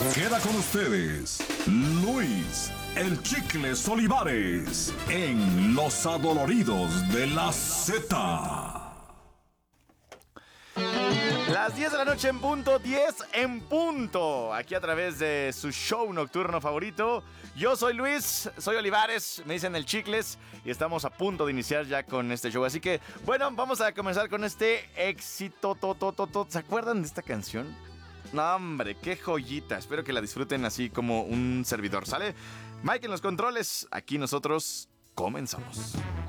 Queda con ustedes Luis El Chicles Olivares en Los Adoloridos de la Z. Las 10 de la noche en punto, 10 en punto, aquí a través de su show nocturno favorito. Yo soy Luis, soy Olivares, me dicen el Chicles y estamos a punto de iniciar ya con este show. Así que, bueno, vamos a comenzar con este éxito. ¿Se acuerdan de esta canción? No, hombre, qué joyita. Espero que la disfruten así como un servidor, ¿sale? Mike en los controles, aquí nosotros comenzamos.